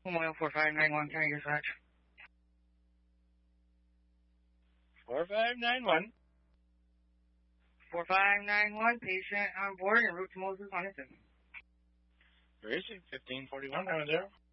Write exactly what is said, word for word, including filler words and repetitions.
one four five nine one, can I dispatch? four five nine one. four five nine one, patient on board en route to Moses, Huntington. Racing fifteen forty-one, nine zero.